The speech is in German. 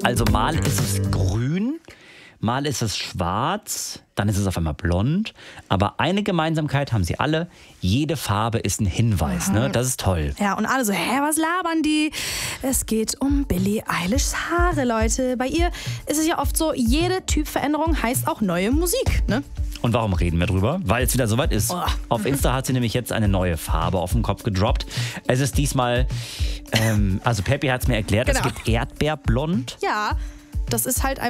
Also mal ist es grün, mal ist es schwarz, dann ist es auf einmal blond. Aber eine Gemeinsamkeit haben sie alle. Jede Farbe ist ein Hinweis. Ne? Das ist toll. Ja, und alle so, was labern die? Es geht um Billie Eilishs Haare, Leute. Bei ihr ist es ja oft so, jede Typveränderung heißt auch neue Musik, ne? Und warum reden wir drüber? Weil es wieder soweit ist. Oh. Auf Insta hat sie nämlich jetzt eine neue Farbe auf den Kopf gedroppt. Es ist diesmal, also Peppy hat es mir erklärt, es Genau. gibt Erdbeerblond. Ja, das ist halt einfach